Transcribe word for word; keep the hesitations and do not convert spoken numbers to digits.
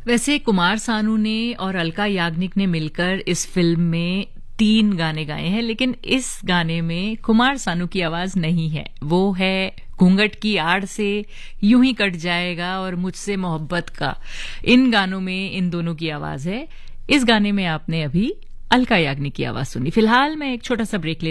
वैसे कुमार सानू ने और अलका याग्निक ने मिलकर इस फिल्म में तीन गाने गाए हैं, लेकिन इस गाने में कुमार सानू की आवाज नहीं है। वो है घूंघट की आड़ से यूं ही कट जाएगा और मुझसे मोहब्बत का। इन गानों में इन दोनों की आवाज है। इस गाने में आपने अभी अलका याग्निक की आवाज सुनी। फिलहाल मैं एक छोटा सा ब्रेक ले